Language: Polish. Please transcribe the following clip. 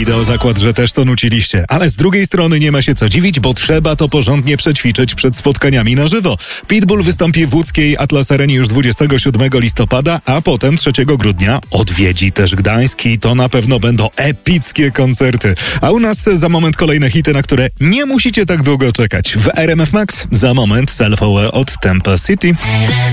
Wideozakład, że też to nuciliście. Ale z drugiej strony nie ma się co dziwić, bo trzeba to porządnie przećwiczyć przed spotkaniami na żywo. Pitbull wystąpi w łódzkiej Atlas Arenie już 27 listopada, a potem 3 grudnia odwiedzi też Gdańsk i to na pewno będą epickie koncerty. A u nas za moment kolejne hity, na które nie musicie tak długo czekać. W RMF Max za moment Self Aware od Tempa City.